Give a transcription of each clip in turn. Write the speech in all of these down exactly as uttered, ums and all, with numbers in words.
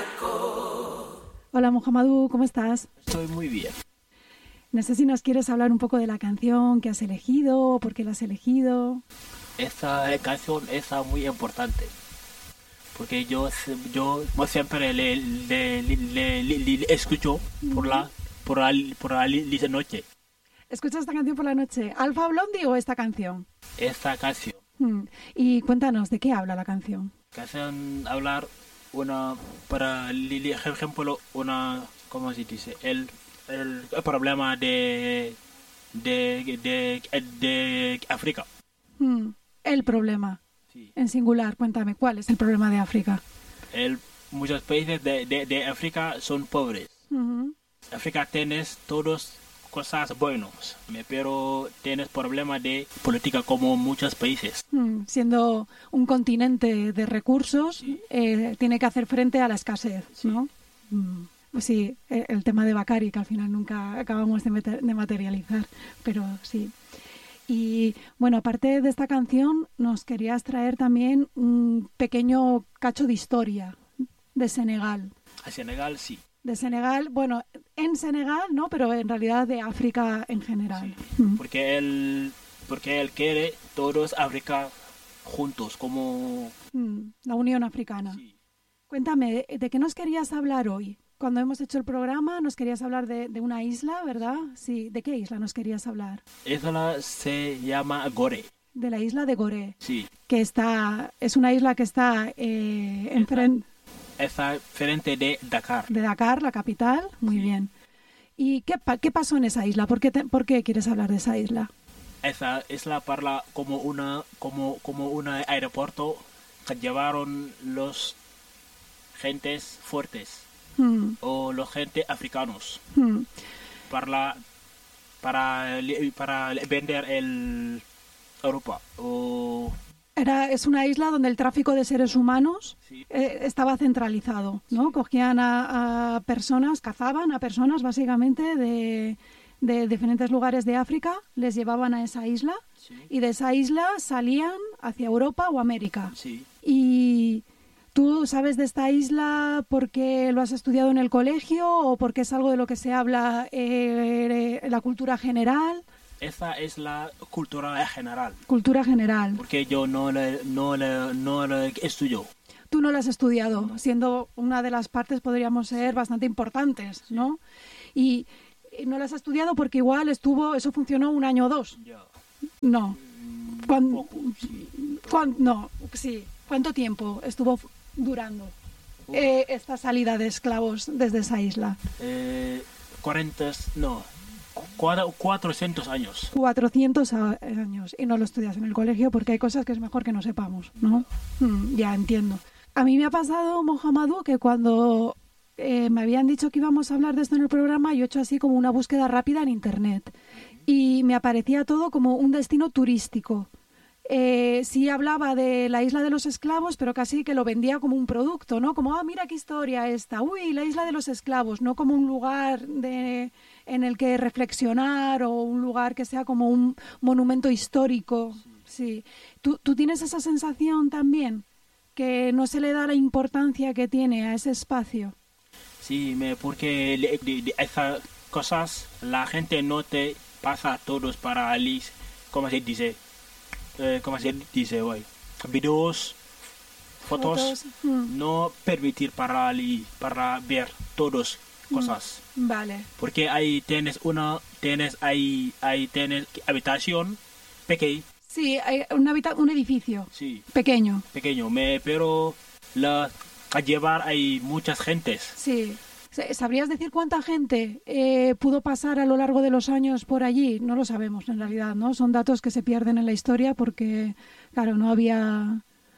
Hola Mohamedou, ¿cómo estás? Estoy muy bien. No sé si nos quieres hablar un poco de la canción que has elegido, por qué la has elegido. Esta canción es muy importante porque yo yo siempre le, le, le, le, le escucho por la por la, por la noche. ¿Escuchas esta canción por la noche? ¿Alpha Blondy o esta canción? Esta canción. Hmm. Y cuéntanos, ¿de qué habla la canción? Canción hablar una para ejemplo una ¿cómo se dice? El el problema de de de de África. Hmm. El problema. Sí. En singular, cuéntame, ¿cuál es el problema de África? El, muchos países de, de, de África son pobres. Uh-huh. África tienes todas cosas buenas, pero tienes problemas de política como muchos países. Hmm. Siendo un continente de recursos, sí. eh, tiene que hacer frente a la escasez, sí. ¿no? Hmm. Pues sí, el tema de Bakari, que al final nunca acabamos de, meter, de materializar, pero sí. Y bueno, aparte de esta canción, nos querías traer también un pequeño cacho de historia de Senegal. A Senegal, sí. De Senegal, bueno, en Senegal, ¿no? Pero en realidad de África en general. Sí, mm. porque, él, porque él quiere todos África juntos, como... Mm, la Unión Africana. Sí. Cuéntame, ¿de qué nos querías hablar hoy? Cuando hemos hecho el programa nos querías hablar de, de una isla, ¿verdad? Sí, ¿de qué isla nos querías hablar? Isla se llama Gorée. De la isla de Gorée. Sí. Que está, es una isla que está eh, enfrente... Está frente de Dakar. De Dakar, la capital, muy sí. bien. ¿Y qué, qué pasó en esa isla? ¿Por qué, te, ¿Por qué quieres hablar de esa isla? Esa isla parla como una como como un aeropuerto que llevaron los gentes fuertes. Hmm. O los gente africanos hmm. para para para vender el Europa o era es una isla donde el tráfico de seres humanos sí. eh, estaba centralizado, ¿no? Sí. Cogían a, a personas, cazaban a personas básicamente de, de diferentes lugares de África, les llevaban a esa isla sí. y de esa isla salían hacia Europa o América. Sí. Y ¿tú sabes de esta isla porque lo has estudiado en el colegio o porque es algo de lo que se habla eh, en la cultura general? Esa es la cultura general. Cultura general. Porque yo no la no la, no la estudio. Tú no la has estudiado, siendo una de las partes podríamos ser bastante importantes, ¿no? Y no la has estudiado porque igual estuvo, eso funcionó un año o dos. Yeah. No. ¿Cuán, poco, sí. ¿cuán, no, sí. ¿Cuánto tiempo estuvo durando eh, esta salida de esclavos desde esa isla? Eh, cuarenta, no, cuatrocientos años. cuatrocientos años. Y no lo estudias en el colegio porque hay cosas que es mejor que no sepamos, ¿no? Hmm, ya entiendo. A mí me ha pasado, Mohamedou, que cuando eh, me habían dicho que íbamos a hablar de esto en el programa, yo he hecho así como una búsqueda rápida en internet y me aparecía todo como un destino turístico. Eh, sí hablaba de la isla de los esclavos, pero casi que lo vendía como un producto, ¿no? Como, ah, mira qué historia esta, uy, la isla de los esclavos, no como un lugar de, en el que reflexionar o un lugar que sea como un monumento histórico. Sí. ¿Tú, ¿Tú tienes esa sensación también? Que no se le da la importancia que tiene a ese espacio. Sí, me, porque de, de, de esas cosas la gente no te pasa todos para ali, ¿cómo se dice? Eh, ¿Cómo se dice hoy? Videos, fotos, fotos. Hmm. No permitir para ali, para ver todas cosas. Hmm. Vale. Porque ahí tienes una, tienes ahí, ahí tienes habitación pequeña. Sí, hay un, habita- un edificio sí. pequeño. Pequeño, me, pero la, a llevar hay muchas gentes. Sí. ¿Sabrías decir cuánta gente eh, pudo pasar a lo largo de los años por allí? No lo sabemos en realidad, ¿no? Son datos que se pierden en la historia porque, claro, no había...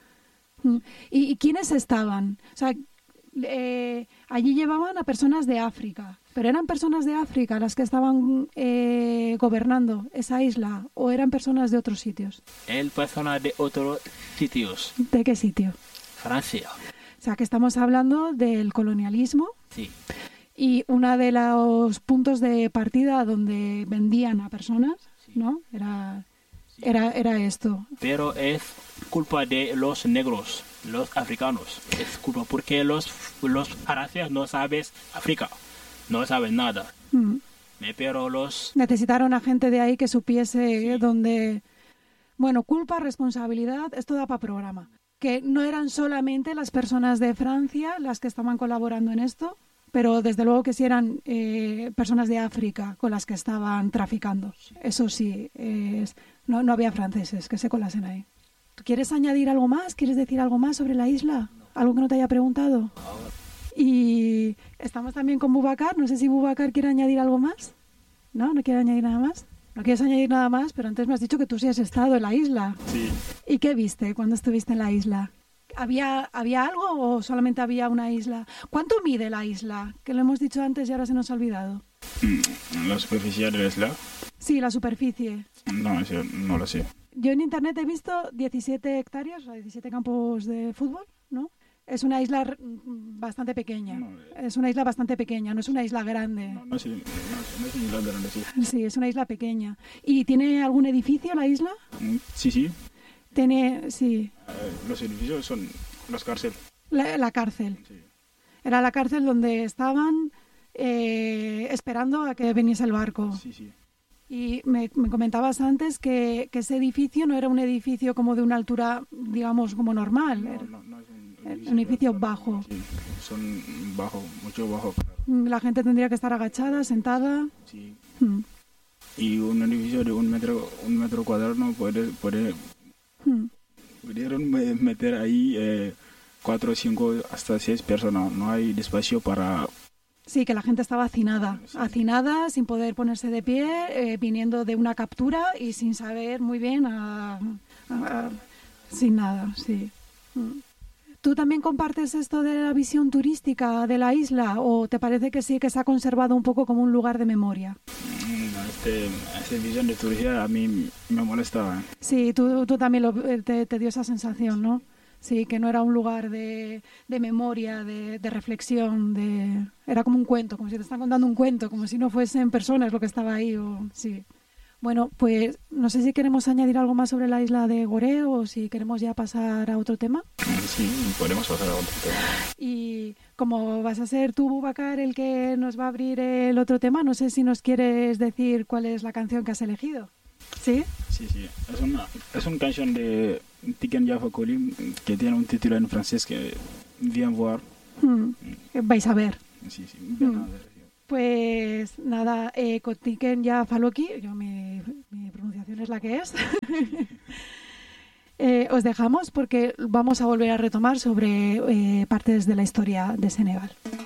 ¿Y, y quiénes estaban? O sea, eh, allí llevaban a personas de África, pero ¿eran personas de África las que estaban eh, gobernando esa isla o eran personas de otros sitios? El personas de otros sitios. ¿De qué sitio? Francia. O sea, que estamos hablando del colonialismo. Sí. Y uno de los puntos de partida donde vendían a personas, sí. ¿no? Era, sí. era, era esto. Pero es culpa de los negros. los africanos. Es culpa porque los, los aracias no saben África, no saben nada. Mm. Pero los... Necesitaron a gente de ahí que supiese sí. dónde... Bueno, culpa, responsabilidad, esto da para programa. Que no eran solamente las personas de Francia las que estaban colaborando en esto, pero desde luego que sí eran eh, personas de África con las que estaban traficando. Eso sí, eh, no, no había franceses que se colasen ahí. ¿Quieres añadir algo más? ¿Quieres decir algo más sobre la isla? ¿Algo que no te haya preguntado? Y estamos también con Boubacar. No sé si Boubacar quiere añadir algo más. ¿No? ¿No quiere añadir nada más? No quieres añadir nada más, pero antes me has dicho que tú sí has estado en la isla. Sí. ¿Y qué viste cuando estuviste en la isla? ¿Había, ¿Había algo o solamente había una isla? ¿Cuánto mide la isla? Que lo hemos dicho antes y ahora se nos ha olvidado. ¿La superficie de la isla? Sí, la superficie. No, eso no lo sé. Yo en internet he visto diecisiete hectáreas, o sea, diecisiete campos de fútbol, ¿no? Es una isla bastante pequeña. No, eh, es una isla bastante pequeña, no es una isla grande. No, no, es, no, no es una isla grande, sí. Sí, es una isla pequeña. ¿Y tiene algún edificio la isla? Sí, sí. Tiene, sí. Eh, los edificios son las cárceles. La, la cárcel. Sí. Era la cárcel donde estaban eh, esperando a que viniese el barco. Sí, sí. Y me, me comentabas antes que, que ese edificio no era un edificio como de una altura, digamos, como normal. No, era no, no es un edificio, un edificio bajo. Sí, son bajo, mucho bajo. La gente tendría que estar agachada, sentada. Sí. Hmm. Y un edificio de un metro, un metro cuadrado no puede, puede hmm. pudieron meter ahí eh, cuatro, cinco, hasta seis personas. No hay espacio para... Sí, que la gente estaba hacinada, sí. hacinada, sin poder ponerse de pie, eh, viniendo de una captura y sin saber muy bien, a, a, a, sin nada, sí. ¿Tú también compartes esto de la visión turística de la isla o te parece que sí, que se ha conservado un poco como un lugar de memoria? Este, esta visión de turismo a mí me molestaba. Sí, tú, tú también lo, te, te dio esa sensación, ¿no? Sí, que no era un lugar de, de memoria, de, de reflexión, de era como un cuento, como si te están contando un cuento, como si no fuesen personas lo que estaba ahí. O, sí. Bueno, pues no sé si queremos añadir algo más sobre la isla de Gorée o si queremos ya pasar a otro tema. Sí, podemos pasar a otro tema. Y como vas a ser tú, Boubacar, el que nos va a abrir el otro tema, no sé si nos quieres decir cuál es la canción que has elegido. ¿Sí? Sí, sí. Es una, es una canción de Tiken Jah Fakoly que tiene un título en francés que Viens voir. Mm. Vais a ver. Sí, sí. Ven a ver. Mm. Pues nada, eh, con Tiken Jah Fakoly, yo mi, mi pronunciación es la que es. eh, os dejamos porque vamos a volver a retomar sobre eh, partes de la historia de Senegal.